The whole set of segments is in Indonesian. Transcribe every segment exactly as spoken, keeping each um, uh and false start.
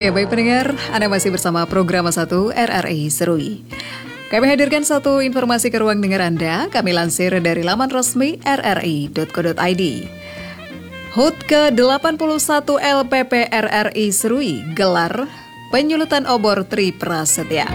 Ya, baik pendengar, Anda masih bersama program satu R R I Serui. Kami hadirkan satu informasi ke ruang dengar Anda. Kami lansir dari laman resmi r r i dot co dot i d. H U T ke delapan puluh satu L P P R R I Serui gelar penyulutan obor Tri Prasetya.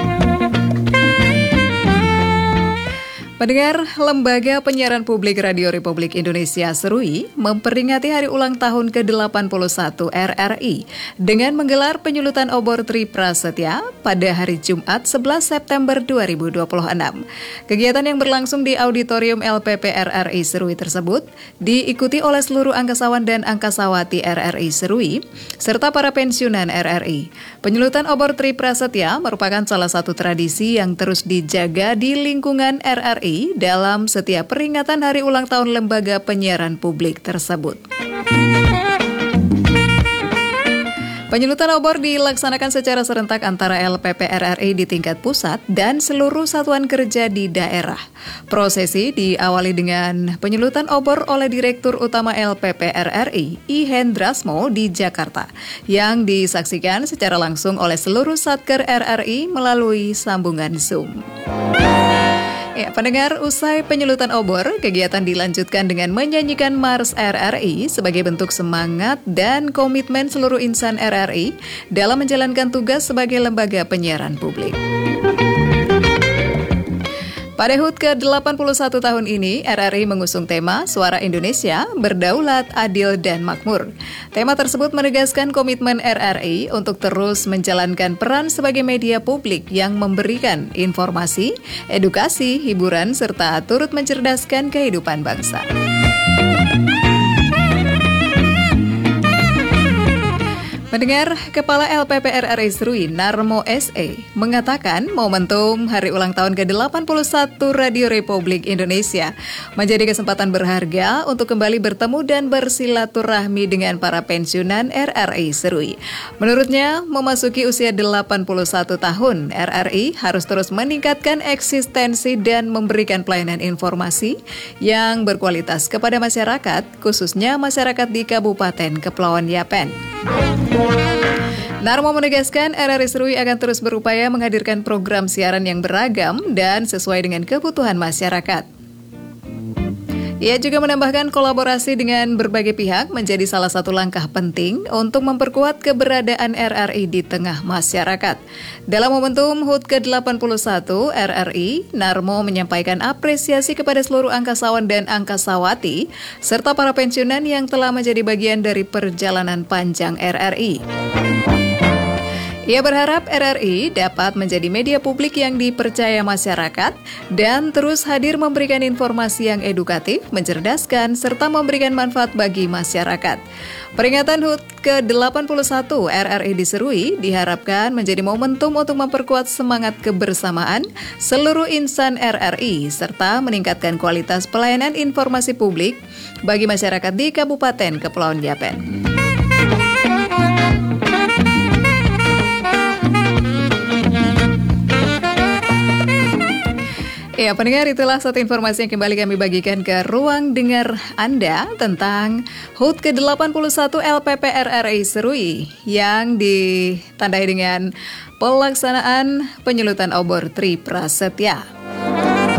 Pendengar, Lembaga Penyiaran Publik Radio Republik Indonesia Serui memperingati hari ulang tahun ke delapan puluh satu R R I dengan menggelar penyulutan obor Tri Prasetya pada hari Jumat sebelas September dua ribu dua puluh enam. Kegiatan yang berlangsung di Auditorium L P P R R I Serui tersebut diikuti oleh seluruh angkasawan dan angkasawati R R I Serui serta para pensiunan R R I. Penyulutan obor Tri Prasetya merupakan salah satu tradisi yang terus dijaga di lingkungan R R I dalam setiap peringatan hari ulang tahun Lembaga Penyiaran Publik tersebut. Penyulutan obor dilaksanakan secara serentak antara L P P R R I di tingkat pusat dan seluruh satuan kerja di daerah. Prosesi diawali dengan penyulutan obor oleh Direktur Utama L P P R R I, I Hendrasmo di Jakarta, yang disaksikan secara langsung oleh seluruh Satker R R I melalui sambungan Zoom. Ya, pendengar, usai penyulutan obor, kegiatan dilanjutkan dengan menyanyikan Mars R R I sebagai bentuk semangat dan komitmen seluruh insan R R I dalam menjalankan tugas sebagai lembaga penyiaran publik. Pada H U T ke delapan puluh satu tahun ini, R R I mengusung tema Suara Indonesia, Berdaulat, Adil, dan Makmur. Tema tersebut menegaskan komitmen R R I untuk terus menjalankan peran sebagai media publik yang memberikan informasi, edukasi, hiburan, serta turut mencerdaskan kehidupan bangsa. Mendengar, Kepala L P P R R I Serui, Narmo S E, mengatakan momentum hari ulang tahun ke delapan puluh satu Radio Republik Indonesia menjadi kesempatan berharga untuk kembali bertemu dan bersilaturahmi dengan para pensiunan R R I Serui. Menurutnya, memasuki usia delapan puluh satu tahun, R R I harus terus meningkatkan eksistensi dan memberikan pelayanan informasi yang berkualitas kepada masyarakat, khususnya masyarakat di Kabupaten Kepulauan Yapen. Narmo menegaskan R R I Serui akan terus berupaya menghadirkan program siaran yang beragam dan sesuai dengan kebutuhan masyarakat. Ia juga menambahkan kolaborasi dengan berbagai pihak menjadi salah satu langkah penting untuk memperkuat keberadaan R R I di tengah masyarakat. Dalam momentum H U T ke delapan puluh satu R R I, Narmo menyampaikan apresiasi kepada seluruh angkasawan dan angkasawati, serta para pensiunan yang telah menjadi bagian dari perjalanan panjang R R I. Ia berharap R R I dapat menjadi media publik yang dipercaya masyarakat dan terus hadir memberikan informasi yang edukatif, mencerdaskan, serta memberikan manfaat bagi masyarakat. Peringatan H U T ke delapan puluh satu R R I di Serui diharapkan menjadi momentum untuk memperkuat semangat kebersamaan seluruh insan R R I serta meningkatkan kualitas pelayanan informasi publik bagi masyarakat di Kabupaten Kepulauan Yapen. Ya, pendengar, itulah satu informasi yang kembali kami bagikan ke ruang dengar Anda tentang H U T ke delapan puluh satu L P P R R I Serui yang ditandai dengan pelaksanaan penyulutan obor Tri Prasetya.